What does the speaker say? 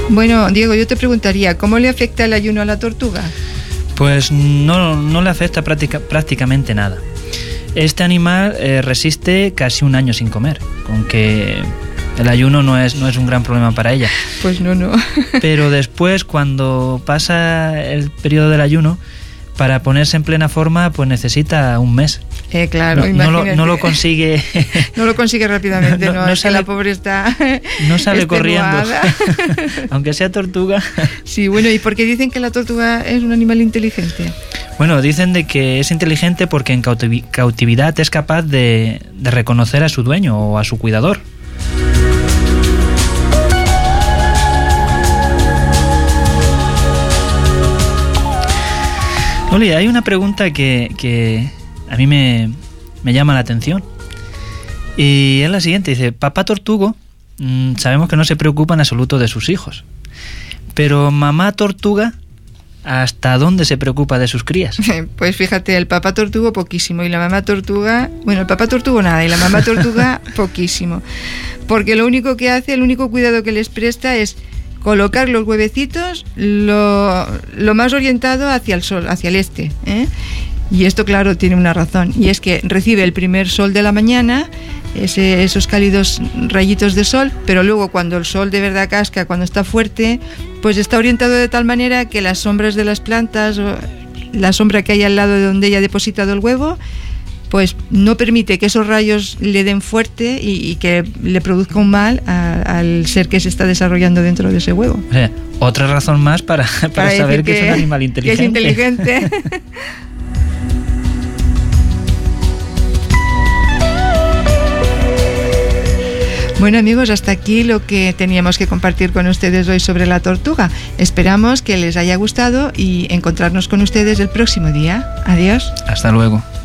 Bueno, Diego, yo te preguntaría, ¿cómo le afecta el ayuno a la tortuga? Pues no le afecta prácticamente nada. Este animal resiste casi un año sin comer, aunque el ayuno no es un gran problema para ella. Pues no. Pero después, cuando pasa el periodo del ayuno, para ponerse en plena forma, pues necesita un mes. Claro, no lo consigue. No lo consigue rápidamente, no sale, la pobre está. No sale extenuada. Corriendo. Aunque sea tortuga. Sí, bueno, ¿y por qué dicen que la tortuga es un animal inteligente? Bueno, dicen de que es inteligente porque en cautividad es capaz de reconocer a su dueño o a su cuidador. Oli, hay una pregunta que a mí me llama la atención. Y es la siguiente, dice, papá tortugo, sabemos que no se preocupa en absoluto de sus hijos. Pero mamá tortuga, ¿hasta dónde se preocupa de sus crías? Pues fíjate, el papá tortugo poquísimo y la mamá tortuga, bueno, el papá tortugo nada y la mamá tortuga poquísimo. Porque lo único que hace, el único cuidado que les presta es colocar los huevecitos lo más orientado hacia el sol, hacia el este, ¿eh? Y esto, claro, tiene una razón, y es que recibe el primer sol de la mañana, esos cálidos rayitos de sol, pero luego cuando el sol de verdad casca, cuando está fuerte, pues está orientado de tal manera que las sombras de las plantas, o la sombra que hay al lado de donde ella ha depositado el huevo, pues no permite que esos rayos le den fuerte y que le produzca un mal al ser que se está desarrollando dentro de ese huevo. O sea, otra razón más para saber que es un animal inteligente. Que es inteligente. Bueno, amigos, hasta aquí lo que teníamos que compartir con ustedes hoy sobre la tortuga. Esperamos que les haya gustado y encontrarnos con ustedes el próximo día. Adiós. Hasta luego.